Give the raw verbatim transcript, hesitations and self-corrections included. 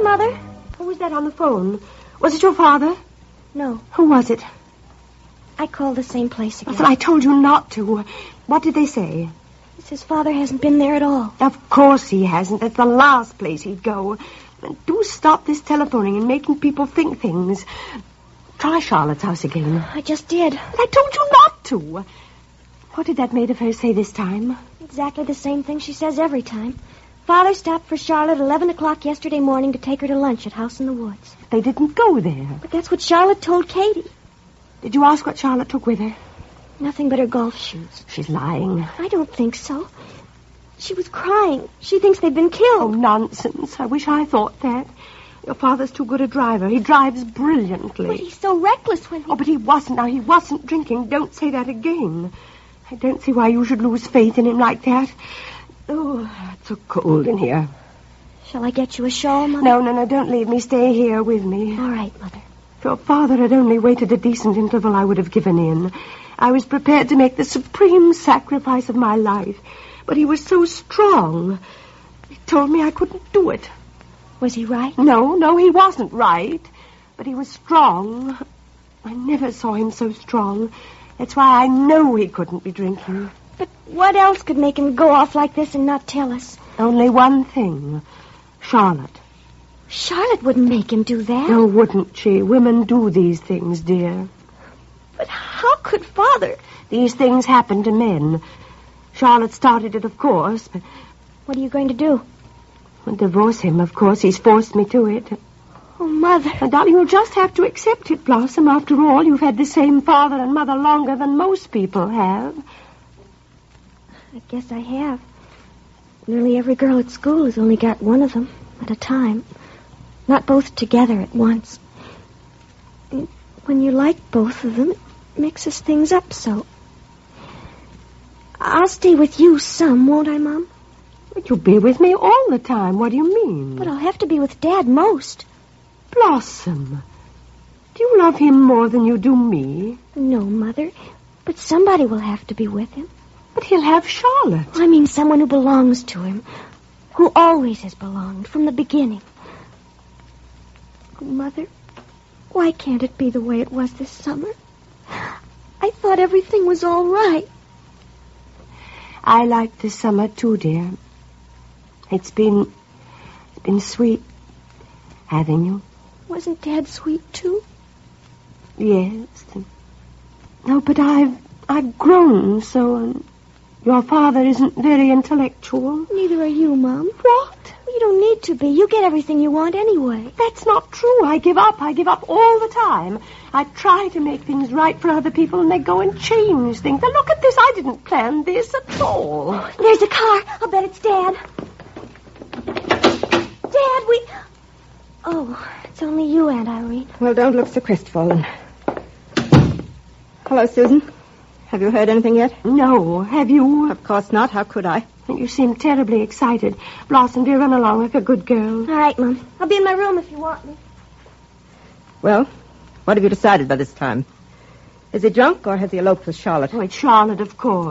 Mother. Who was that on the phone? Was it your father? No. Who was it? I called the same place again. Well, I told you not to. What did they say? He says Father hasn't been there at all. Of course he hasn't. That's the last place he'd go. Do stop this telephoning and making people think things. Try Charlotte's house again. I just did. But I told you not to. What did that maid of hers say this time? Exactly the same thing she says every time. Father stopped for Charlotte at eleven o'clock yesterday morning to take her to lunch at House in the Woods. They didn't go there. But that's what Charlotte told Katie. Did you ask what Charlotte took with her? Nothing but her golf shoes. She's lying. I don't think so. She was crying. She thinks they've been killed. Oh, nonsense. I wish I thought that. Your father's too good a driver. He drives brilliantly. But he's so reckless when he... Oh, but he wasn't. Now, he wasn't drinking. Don't say that again. I don't see why you should lose faith in him like that. Oh, it's so cold in here. Shall I get you a shawl, Mother? No, no, no, don't leave me. Stay here with me. All right, Mother. If your father had only waited a decent interval, I would have given in. I was prepared to make the supreme sacrifice of my life. But he was so strong. He told me I couldn't do it. Was he right? No, no, he wasn't right. But he was strong. I never saw him so strong. That's why I know he couldn't be drinking. But what else could make him go off like this and not tell us? Only one thing. Charlotte. Charlotte wouldn't make him do that. No, wouldn't she? Women do these things, dear. But how could Father? These things happen to men. Charlotte started it, of course, but... What are you going to do? I'll divorce him, of course. He's forced me to it. Oh, Mother. Now, darling, you'll just have to accept it, Blossom. After all, you've had the same father and mother longer than most people have. I guess I have. Nearly every girl at school has only got one of them at a time. Not both together at once. And when you like both of them, it mixes things up so. I'll stay with you some, won't I, Mom? But you'll be with me all the time. What do you mean? But I'll have to be with Dad most. Blossom, do you love him more than you do me? No, Mother, but somebody will have to be with him. But he'll have Charlotte. I mean someone who belongs to him, who always has belonged from the beginning. Oh, Mother, why can't it be the way it was this summer? I thought everything was all right. I like this summer, too, dear. It's been... It's been sweet having you. Wasn't Dad sweet, too? Yes. No, but I've... I've grown so... Um, your father isn't very intellectual. Neither are you, Mom. What? You don't need to be. You get everything you want anyway. That's not true. I give up. I give up all the time. I try to make things right for other people, and they go and change things. Now, look at this. I didn't plan this at all. There's a car. I'll bet it's Dad. Dad, we... Oh, it's only you, Aunt Irene. Well, don't look so crestfallen. Hello, Susan. Have you heard anything yet? No. Have you? Of course not. How could I? You seem terribly excited. Blossom, dear, run along like a good girl. All right, Mom. I'll be in my room if you want me. Well, what have you decided by this time? Is he drunk or has he eloped with Charlotte? Oh, it's Charlotte, of course.